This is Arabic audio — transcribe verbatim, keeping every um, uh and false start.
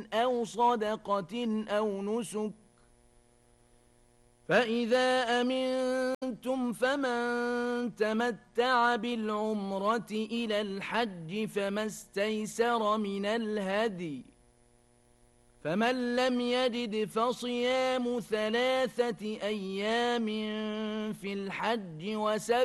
أو صدقة أو نسك فإذا أمنتم فمن تمتع بالعمرة إلى الحج فما استيسر من الهدي فمن لم يجد فصيام ثلاثة أيام في الحج وسبع